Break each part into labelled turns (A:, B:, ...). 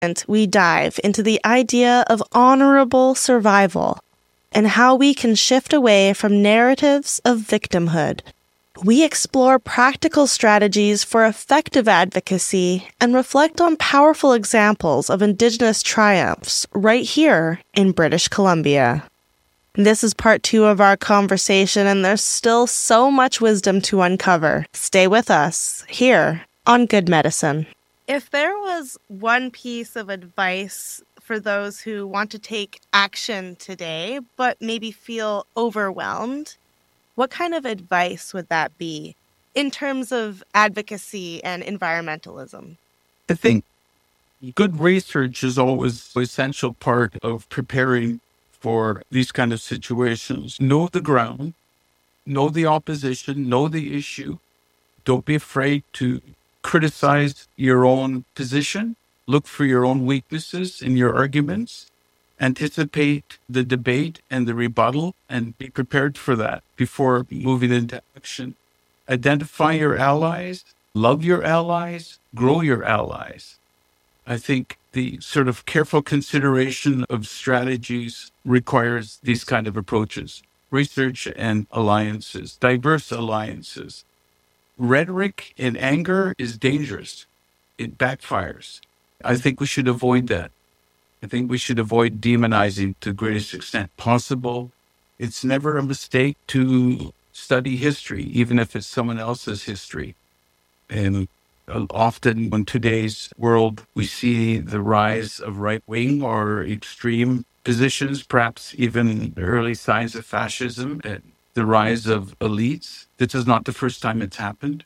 A: And we dive into the idea of honorable survival and how we can shift away from narratives of victimhood. We explore practical strategies for effective advocacy and reflect on powerful examples of Indigenous triumphs right here in British Columbia. This is part 2 of our conversation, and there's still so much wisdom to uncover. Stay with us here on Good Medicine. If there was one piece of advice for those who want to take action today, but maybe feel overwhelmed, what kind of advice would that be in terms of advocacy and environmentalism?
B: I think good research is always an essential part of preparing for these kind of situations. Know the ground, know the opposition, know the issue. Don't be afraid to criticize your own position. Look for your own weaknesses in your arguments. Anticipate the debate and the rebuttal and be prepared for that before moving into action. Identify your allies, love your allies, grow your allies. I think the sort of careful consideration of strategies requires these kind of approaches. Research and alliances, diverse alliances. Rhetoric and anger is dangerous. It backfires. I think we should avoid that. I think we should avoid demonizing to the greatest extent possible. It's never a mistake to study history, even if it's someone else's history. And often in today's world, we see the rise of right-wing or extreme positions, perhaps even early signs of fascism, and the rise of elites. This is not the first time it's happened.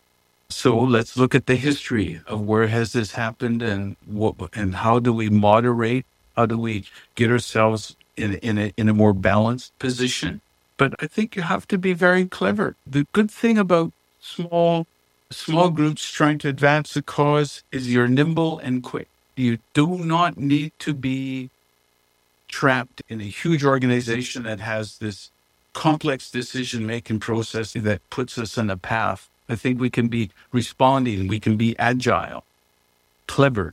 B: So let's look at the history of where has this happened and how do we moderate? How do we get ourselves in a more balanced position? But I think you have to be very clever. The good thing about small groups trying to advance a cause is you're nimble and quick. You do not need to be trapped in a huge organization that has this complex decision-making process that puts us on a path. I think we can be responding, we can be agile, clever,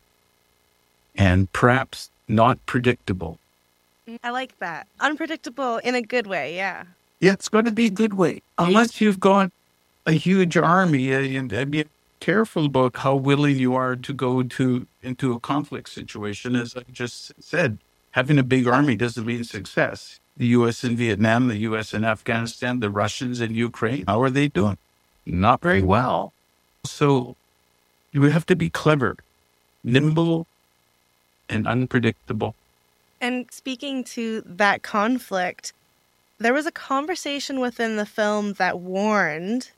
B: and perhaps not predictable.
A: I like that. Unpredictable in a good way, yeah.
B: Yeah, it's going to be a good way. Unless you've got a huge army, and be careful about how willing you are to go into a conflict situation. As I just said, having a big army doesn't mean success. The U.S. in Vietnam, the U.S. in Afghanistan, the Russians in Ukraine, how are they doing? Not very well. So you have to be clever, nimble, and unpredictable.
A: And speaking to that conflict, there was a conversation within the film that warned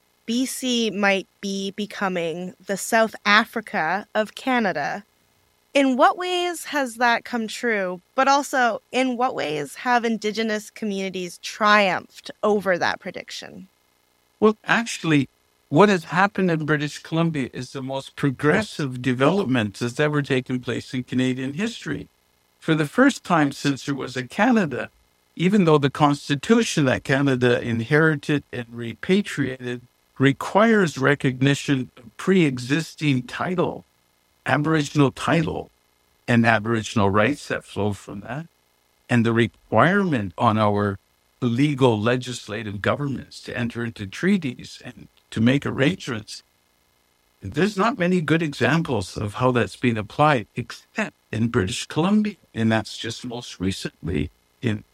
A: BC might be becoming the South Africa of Canada. In what ways has that come true? But also, in what ways have Indigenous communities triumphed over that prediction?
B: Well, actually, what has happened in British Columbia is the most progressive development that's ever taken place in Canadian history. For the first time since there was a Canada, even though the Constitution that Canada inherited and repatriated requires recognition of pre-existing title, Aboriginal title, and Aboriginal rights that flow from that, and the requirement on our legal legislative governments to enter into treaties and to make arrangements. There's not many good examples of how that's been applied except in British Columbia. And that's just most recently in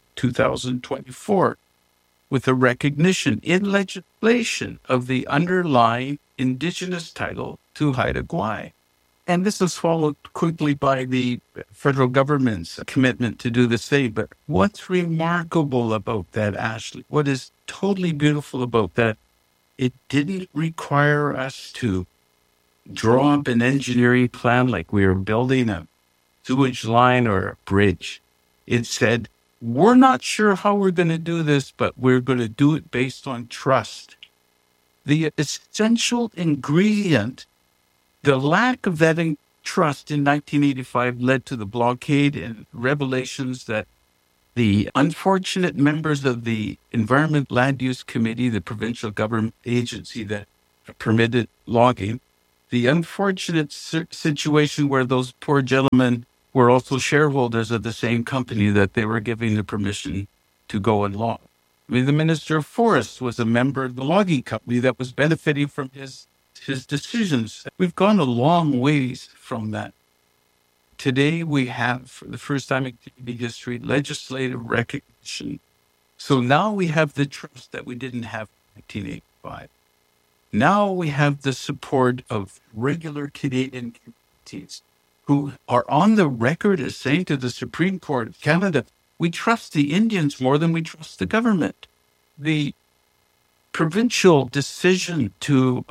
B: 2024 with a recognition in legislation of the underlying Indigenous title to Haida Gwaii. And this is followed quickly by the federal government's commitment to do the same. But what's remarkable about that, Ashley, what is totally beautiful about that, it didn't require us to draw up an engineering plan like we were building a sewage line or a bridge. It said, we're not sure how we're going to do this, but we're going to do it based on trust. The essential ingredient, the lack of that trust in 1985 led to the blockade and revelations that the unfortunate members of the Environment Land Use Committee, the provincial government agency that permitted logging, the unfortunate situation where those poor gentlemen were also shareholders of the same company that they were giving the permission to go and log. I mean, the Minister of Forests was a member of the logging company that was benefiting from his decisions. We've gone a long ways from that. Today, we have, for the first time in Canadian history, legislative recognition. So now we have the trust that we didn't have in 1985. Now we have the support of regular Canadian communities who are on the record as saying to the Supreme Court of Canada, we trust the Indians more than we trust the government. The provincial decision to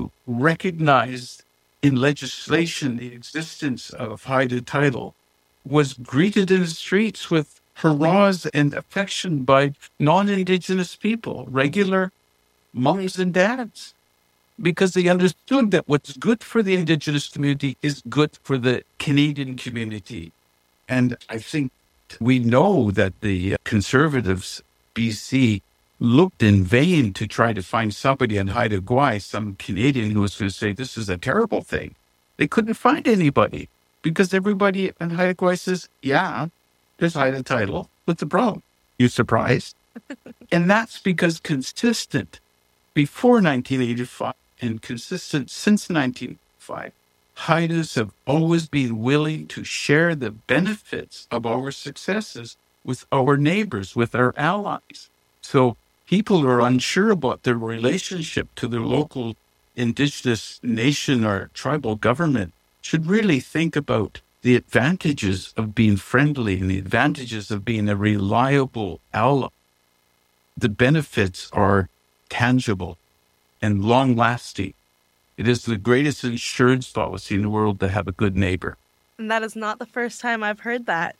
B: recognize in legislation the existence of Haida title was greeted in the streets with hurrahs and affection by non-Indigenous people, regular moms and dads, because they understood that what's good for the Indigenous community is good for the Canadian community. And I think we know that the Conservatives, BC, looked in vain to try to find somebody in Haida Gwaii, some Canadian who was going to say, this is a terrible thing. They couldn't find anybody because everybody in Haida Gwaii says, yeah, there's Haida title. What's the problem? You surprised? And that's because consistent before 1985 and consistent since 1905, Haidas have always been willing to share the benefits of our successes with our neighbors, with our allies. So people who are unsure about their relationship to their local Indigenous nation or tribal government should really think about the advantages of being friendly and the advantages of being a reliable ally. The benefits are tangible and long-lasting. It is the greatest insurance policy in the world to have a good neighbor.
A: And that is not the first time I've heard that.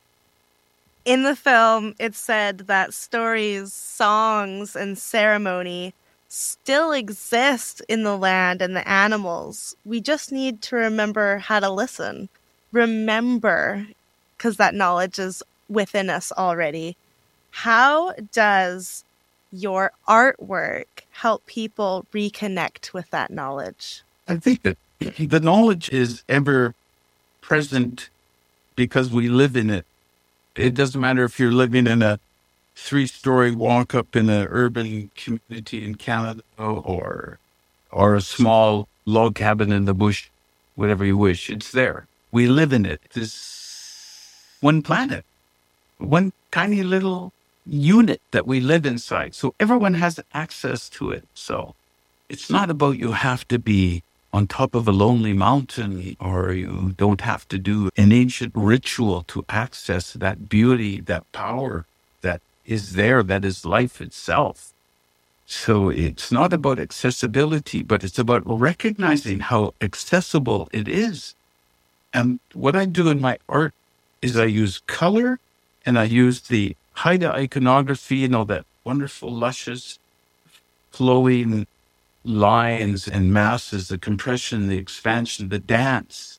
A: In the film, it's said that stories, songs, and ceremony still exist in the land and the animals. We just need to remember how to listen. Remember, because that knowledge is within us already. How does your artwork help people reconnect with that knowledge?
B: I think that the knowledge is ever present because we live in it. It doesn't matter if you're living in a 3-story walk-up in an urban community in Canada or a small log cabin in the bush, whatever you wish. It's there. We live in it. This one planet, one tiny little unit that we live inside. So everyone has access to it. So it's not about you have to be on top of a lonely mountain or you don't have to do an ancient ritual to access that beauty, that power that is there, that is life itself. So it's not about accessibility, but it's about recognizing how accessible it is. And what I do in my art is I use color and I use the Haida iconography, that wonderful, luscious, flowing lines and masses, the compression, the expansion, the dance,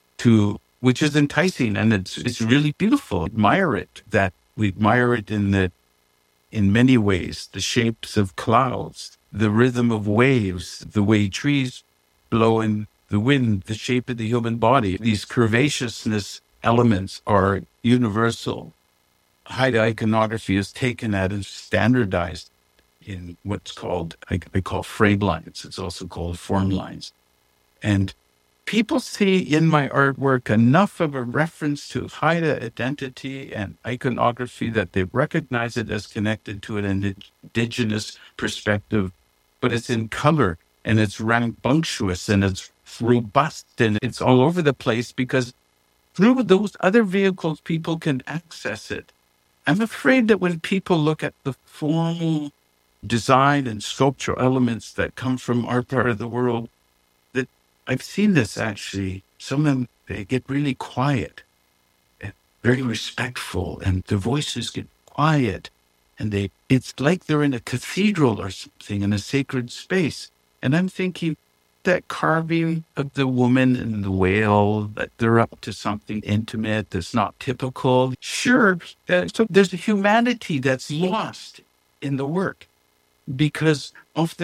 B: which is enticing and it's really beautiful. Admire it. That we admire it in many ways. The shapes of clouds, the rhythm of waves, the way trees blow in the wind, the shape of the human body. These curvaceousness elements are universal. Haida iconography is taken at and standardized in what's called, I call frame lines. It's also called form lines. And people see in my artwork enough of a reference to Haida identity and iconography that they recognize it as connected to an Indigenous perspective, but it's in color and it's rambunctious and it's robust and it's all over the place because through those other vehicles, people can access it. I'm afraid that when people look at the formal design and sculptural elements that come from our part of the world, that I've seen this actually. Some of them, they get really quiet and very respectful and their voices get quiet and it's like they're in a cathedral or something in a sacred space. And I'm thinking that carving of the woman and the whale, that they're up to something intimate that's not typical. Sure, so there's a humanity that's lost in the work. Because often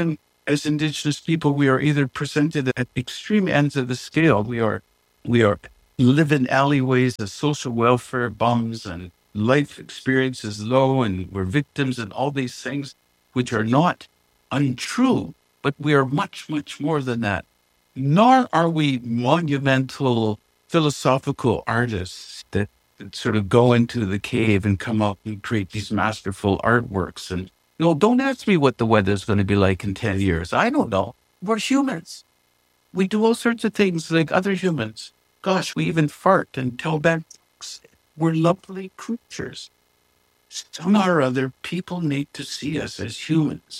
B: as Indigenous people, we are either presented at extreme ends of the scale. We are live in alleyways as social welfare bums, and life experience is low, and we're victims, and all these things, which are not untrue, but we are much, much more than that. Nor are we monumental philosophical artists that sort of go into the cave and come up and create these masterful artworks. And no, don't ask me what the weather's going to be like in 10 years. I don't know. We're humans. We do all sorts of things like other humans. Gosh, we even fart and tell bad jokes. We're lovely creatures. Somehow or other, people need to see us as humans.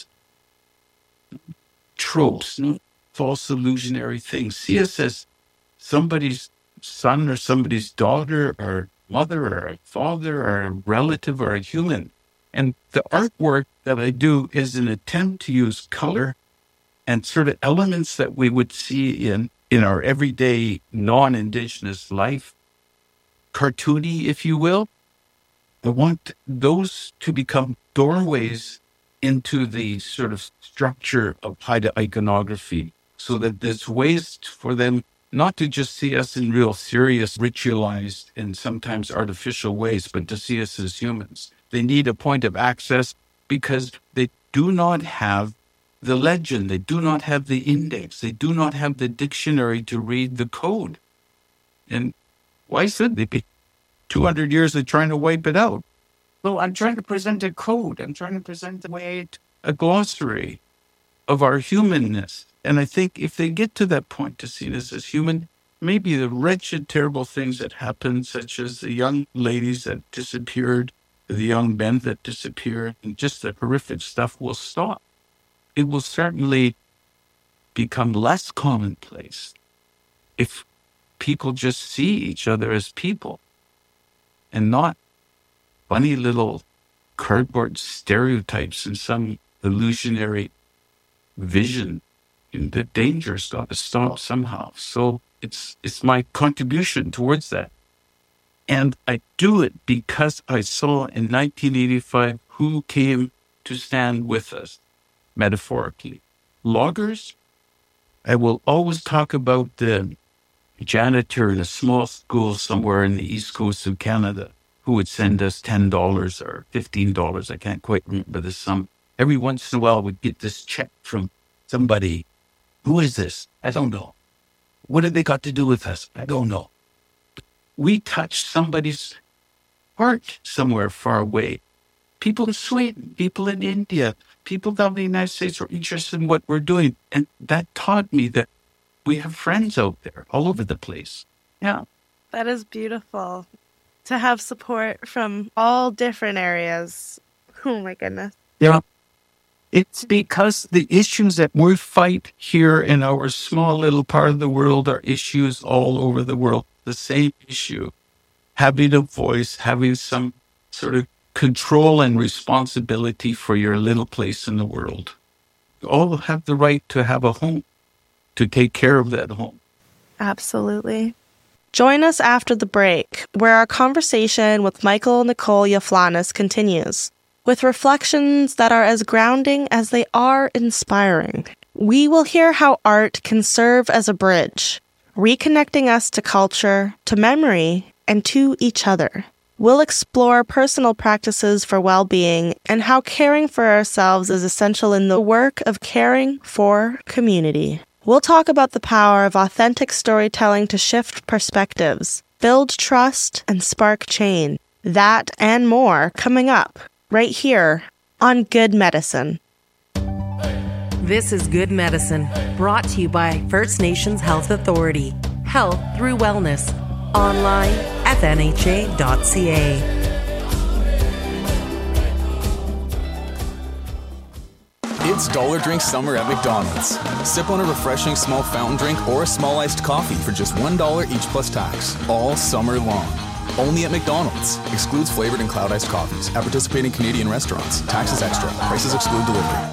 B: Tropes, not false illusionary things. See us as somebody's son or somebody's daughter or mother or a father or a relative or a human. And the artwork that I do is an attempt to use color and sort of elements that we would see in our everyday non-Indigenous life, cartoony, if you will. I want those to become doorways into the sort of structure of Haida iconography, so that there's ways for them not to just see us in real serious, ritualized, and sometimes artificial ways, but to see us as humans. They need a point of access because they do not have the legend. They do not have the index. They do not have the dictionary to read the code. And why should they be? 200 years of trying to wipe it out. Well, I'm trying to present a code. I'm trying to present a glossary of our humanness. And I think if they get to that point to see this as human, maybe the wretched, terrible things that happened, such as the young ladies that disappeared, the young men that disappeared, and just the horrific stuff will stop. It will certainly become less commonplace if people just see each other as people and not funny little cardboard stereotypes and some illusionary vision. And the danger's got to stop somehow. So it's my contribution towards that. And I do it because I saw in 1985 who came to stand with us, metaphorically. Loggers. I will always talk about the janitor in a small school somewhere in the east coast of Canada who would send us $10 or $15. I can't quite remember the sum. Every once in a while, we'd get this check from somebody. Who is this? I don't know. What have they got to do with us? I don't know. We touched somebody's heart somewhere far away. People in Sweden, people in India, people down in the United States are interested in what we're doing. And that taught me that we have friends out there all over the place. Yeah.
A: That is beautiful. To have support from all different areas. Oh my goodness.
B: Yeah. It's because the issues that we fight here in our small little part of the world are issues all over the world. The same issue. Having a voice, having some sort of control and responsibility for your little place in the world. You all have the right to have a home, to take care of that home.
A: Absolutely. Join us after the break, where our conversation with Michael Nicole Yaflanis continues, with reflections that are as grounding as they are inspiring. We will hear how art can serve as a bridge, reconnecting us to culture, to memory, and to each other. We'll explore personal practices for well-being and how caring for ourselves is essential in the work of caring for community. We'll talk about the power of authentic storytelling to shift perspectives, build trust, and spark change. That and more coming up right here on Good Medicine.
C: This is Good Medicine, brought to you by First Nations Health Authority. Health through wellness. Online, fnha.ca.
D: It's Dollar Drink Summer at McDonald's. Sip on a refreshing small fountain drink or a small iced coffee for just $1 each plus tax, all summer long. Only at McDonald's. Excludes flavored and cloud iced coffees at participating Canadian restaurants. Taxes extra. Prices exclude delivery.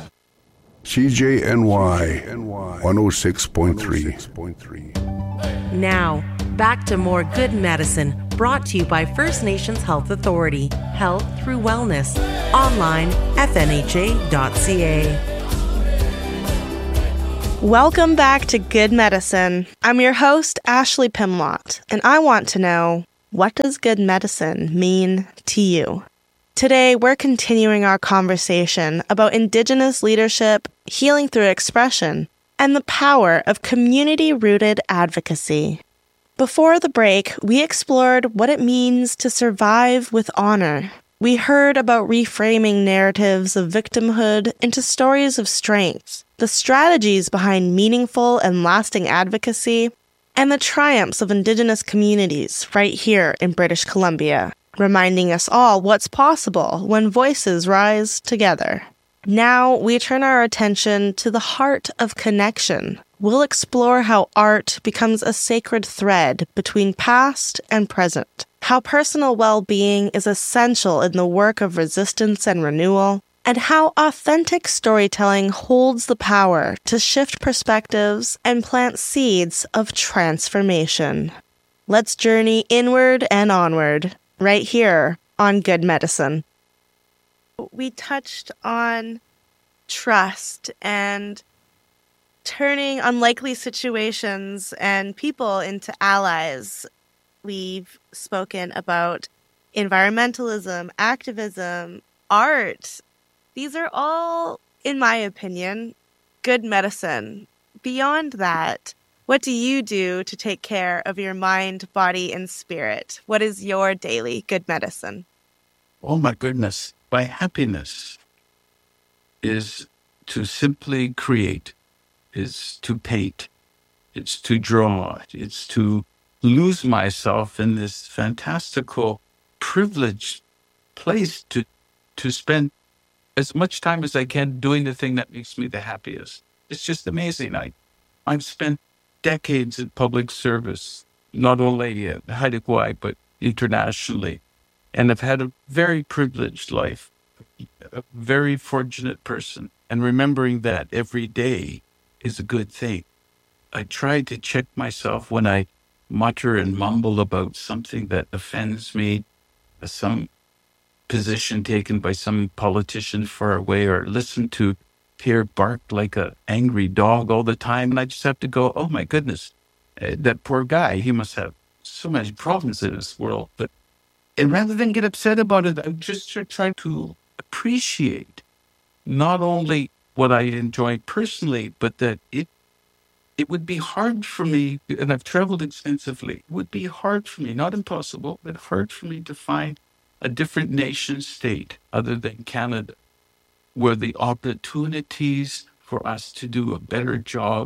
E: CJNY 106.3.
C: Now, back to more Good Medicine, brought to you by First Nations Health Authority. Health through wellness. Online, fnha.ca.
A: Welcome back to Good Medicine. I'm your host, Ashley Pimlott, and I want to know, what does good medicine mean to you? Today, we're continuing our conversation about Indigenous leadership, healing through expression, and the power of community-rooted advocacy. Before the break, we explored what it means to survive with honor. We heard about reframing narratives of victimhood into stories of strength, the strategies behind meaningful and lasting advocacy, and the triumphs of Indigenous communities right here in British Columbia, reminding us all what's possible when voices rise together. Now we turn our attention to the heart of connection. We'll explore how art becomes a sacred thread between past and present, how personal well-being is essential in the work of resistance and renewal, and how authentic storytelling holds the power to shift perspectives and plant seeds of transformation. Let's journey inward and onward, right here on Good Medicine. We touched on trust and turning unlikely situations and people into allies. We've spoken about environmentalism, activism, art. These are all, in my opinion, good medicine. Beyond that, what do you do to take care of your mind, body, and spirit? What is your daily good medicine?
B: Oh my goodness. My happiness is to simply create, is to paint, it's to draw, it's to lose myself in this fantastical, privileged place to spend as much time as I can doing the thing that makes me the happiest. It's just amazing. I've spent decades in public service, not only at Haida Gwaii, but internationally. And I've had a very privileged life, a very fortunate person. And remembering that every day is a good thing. I try to check myself when I mutter and mumble about something that offends me, some position taken by some politician far away, or listen to Pierre bark like an angry dog all the time. And I just have to go, oh my goodness, that poor guy, he must have so many problems in this world. And rather than get upset about it, I'm just trying to appreciate not only what I enjoy personally, but that it would be hard for me, and I've traveled extensively, it would be hard for me, not impossible, but hard for me to find a different nation state other than Canada, where the opportunities for us to do a better job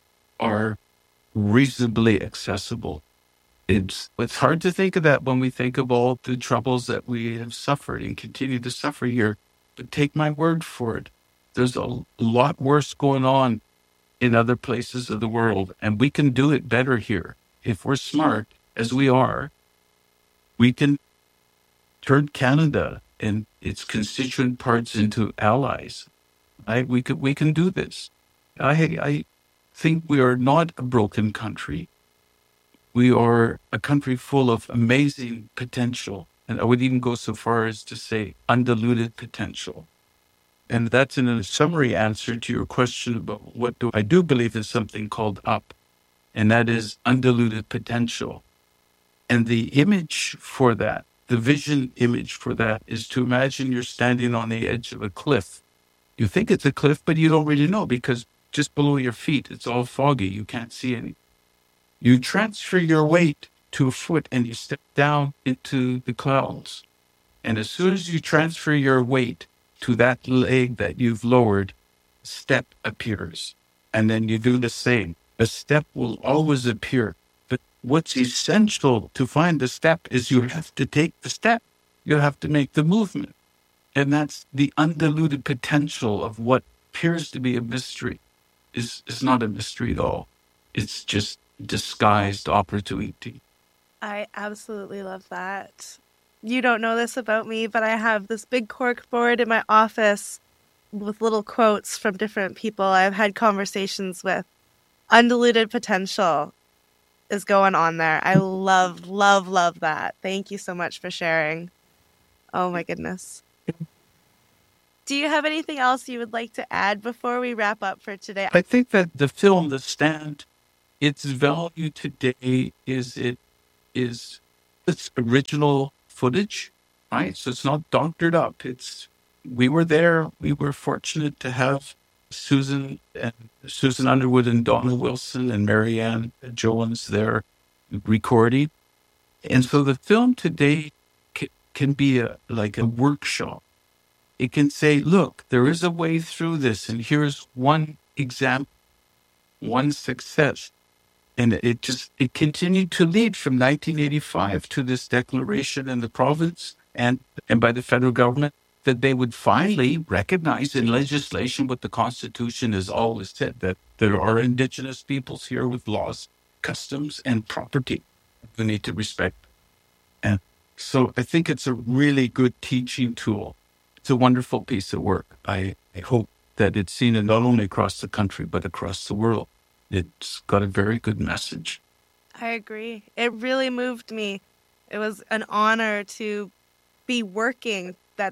B: are reasonably accessible. It's hard to think of that when we think of all the troubles that we have suffered and continue to suffer here. But take my word for it. There's a lot worse going on in other places of the world, and we can do it better here. If we're smart, as we are, we can turn Canada and its constituent parts into allies. We can do this. I think we are not a broken country. We are a country full of amazing potential. And I would even go so far as to say undiluted potential. And that's in a summary answer to your question about what do I do believe in something called UP, and that is undiluted potential. And the image for that, the vision image for that, is to imagine you're standing on the edge of a cliff. You think it's a cliff, but you don't really know, because just below your feet, it's all foggy. You can't see anything. You transfer your weight to a foot and you step down into the clouds. And as soon as you transfer your weight to that leg that you've lowered, a step appears. And then you do the same. A step will always appear. But what's essential to find the step is you have to take the step. You have to make the movement. And that's the undiluted potential of what appears to be a mystery. Is not a mystery at all. It's just disguised opportunity.
A: I absolutely love that. You don't know this about me, but I have this big cork board in my office with little quotes from different people I've had conversations with. Undiluted potential is going on there. I love, love, love that. Thank you so much for sharing. Oh my goodness. Do you have anything else you would like to add before we wrap up for today?
B: I think that the film, The Stand, its value today is its original footage, right? So it's not doctored up. We were there. We were fortunate to have Susan Underwood and Donna Wilson and Marianne Jones there recording. And so the film today can be like a workshop. It can say, look, there is a way through this, and here's one example, one success. And it continued to lead from 1985 to this declaration in the province and by the federal government that they would finally recognize in legislation what the Constitution has always said, that there are Indigenous peoples here with laws, customs, and property we need to respect. And so I think it's a really good teaching tool. It's a wonderful piece of work. I hope that it's seen not only across the country, but across the world. It's got a very good message.
A: I agree. It really moved me. It was an honor to be working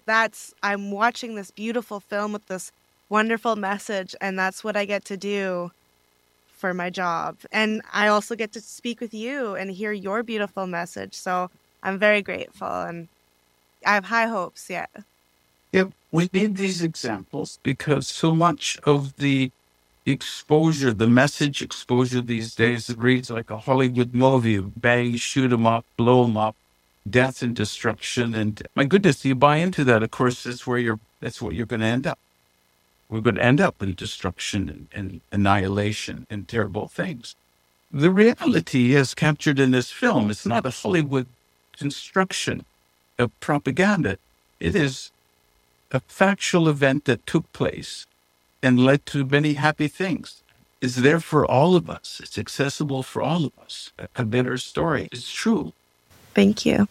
A: I'm watching this beautiful film with this wonderful message, and that's what I get to do for my job. And I also get to speak with you and hear your beautiful message. So I'm very grateful, and I have high hopes, yeah.
B: Yeah, we need these examples because so much of the exposure, the message exposure these days, it reads like a Hollywood movie, bang, shoot 'em up, blow 'em up, death and destruction. And my goodness, you buy into that, of course, that's what you're going to end up. We're going to end up in destruction and annihilation and terrible things. The reality as captured in this film is not a Hollywood construction of propaganda. It is a factual event that took place and led to many happy things. It's there for all of us. It's accessible for all of us. A better story. It's true.
A: Thank you.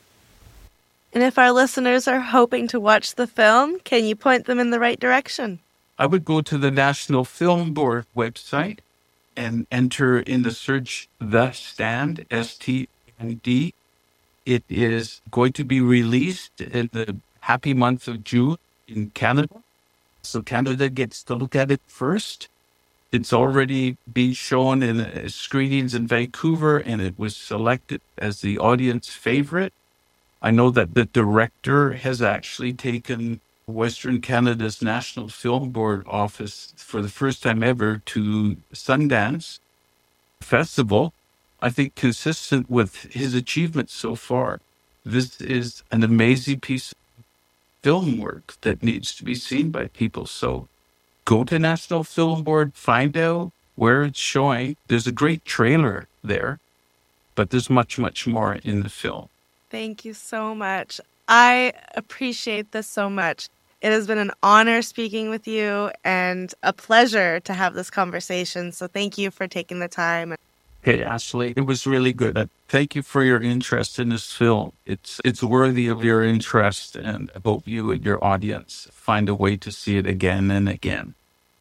A: And if our listeners are hoping to watch the film, can you point them in the right direction?
B: I would go to the National Film Board website and enter in the search The Stand, S-T-A-N-D. It is going to be released in the happy month of June in Canada. So Canada gets to look at it first. It's already been shown in screenings in Vancouver, and it was selected as the audience favorite. I know that the director has actually taken Western Canada's National Film Board office for the first time ever to Sundance Festival. I think consistent with his achievements so far, this is an amazing piece of film work that needs to be seen by people. So go to National Film Board, find out where it's showing. There's a great trailer there, but there's much, much more in the film.
A: Thank you so much. I appreciate this so much. It has been an honor speaking with you and a pleasure to have this conversation. So thank you for taking the time.
B: Hey, Ashley, it was really good. Thank you for your interest in this film. It's worthy of your interest, and I hope you and your audience find a way to see it again and again.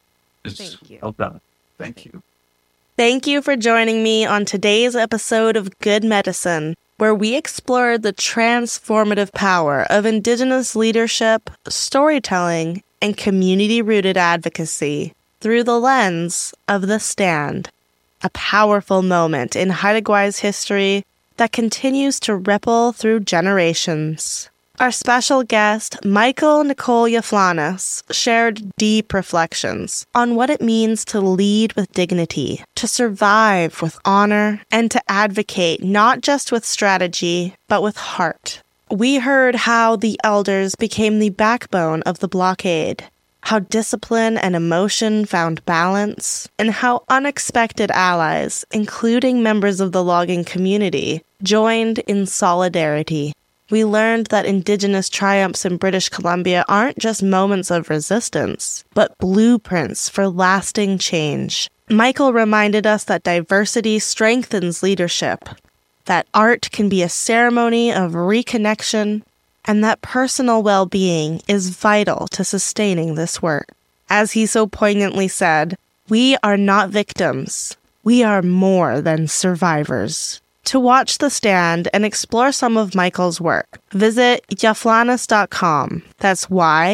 A: Thank you.
B: Well done. Thank you.
A: Thank you for joining me on today's episode of Good Medicine, where we explored the transformative power of Indigenous leadership, storytelling, and community-rooted advocacy through the lens of The Stand, a powerful moment in Haida Gwaii history that continues to ripple through generations. Our special guest, Michael Nicole Yaflanis, shared deep reflections on what it means to lead with dignity, to survive with honor, and to advocate not just with strategy, but with heart. We heard how the elders became the backbone of the blockade, how discipline and emotion found balance, and how unexpected allies, including members of the logging community, joined in solidarity. We learned that Indigenous triumphs in British Columbia aren't just moments of resistance, but blueprints for lasting change. Michael reminded us that diversity strengthens leadership, that art can be a ceremony of reconnection, and that personal well-being is vital to sustaining this work. As he so poignantly said, we are not victims. We are more than survivors. To watch The Stand and explore some of Michael's work, visit yahflanas.com. That's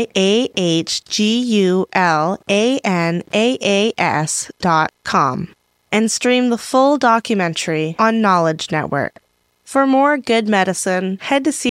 A: YAHGULANAAS.com. And stream the full documentary on Knowledge Network. For more good medicine, head to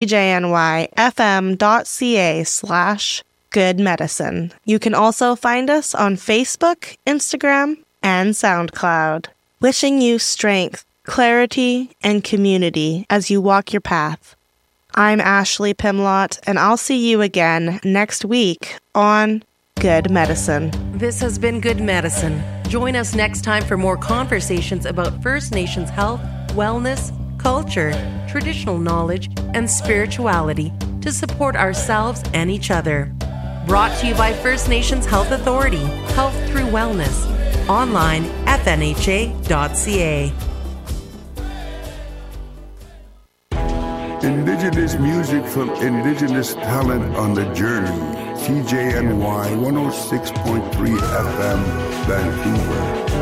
A: cjnyfm.ca/goodmedicine. You can also find us on Facebook, Instagram, and SoundCloud. Wishing you strength, clarity, and community as you walk your path. I'm Ashley Pimlott, and I'll see you again next week on Good Medicine.
C: This has been Good Medicine. Join us next time for more conversations about First Nations health, wellness, culture, traditional knowledge, and spirituality to support ourselves and each other. Brought to you by First Nations Health Authority, Health Through Wellness. Online, fnha.ca.
E: Indigenous music from Indigenous talent on the journey. CJNY 106.3 FM, Vancouver.